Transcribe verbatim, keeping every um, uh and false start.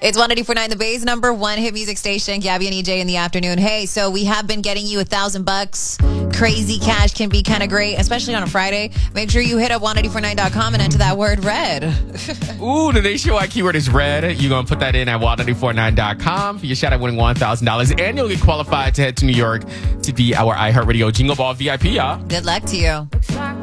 It's one eighty-four point nine The Bay's number one hit music station. Gabby and E J in the afternoon. Hey, so we have been getting you a thousand bucks. Crazy cash can be kind of great, especially on a Friday. Make sure you hit up one eighty-four nine dot com and enter that word red. Ooh, the nationwide keyword is red. You're going to put that in at one eighty-four nine dot com for your shot at winning one thousand dollars. And you'll get qualified to head to New York to be our iHeartRadio Jingle Ball V I P, y'all. Good luck to you.